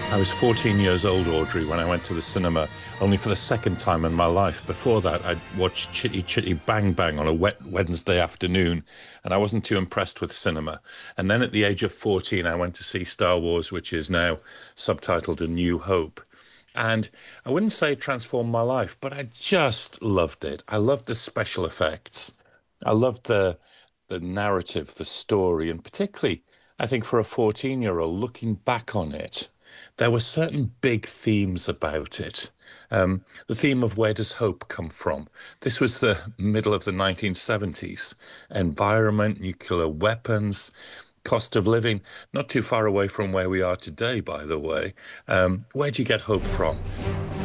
I was 14 years old, Audrey, when I went to the cinema, only for the second time in my life. Before that, I'd watched Chitty Chitty Bang Bang on a wet Wednesday afternoon, and I wasn't too impressed with cinema. And then at the age of 14, I went to see Star Wars, which is now subtitled A New Hope. And I wouldn't say it transformed my life, but I just loved it. I loved the special effects. I loved the narrative, the story, and particularly, I think for a 14-year-old looking back on it, there were certain big themes about it. The theme of where does hope come from? This was the middle of the 1970s. Environment, nuclear weapons, cost of living, not too far away from where we are today, by the way. Where do you get hope from?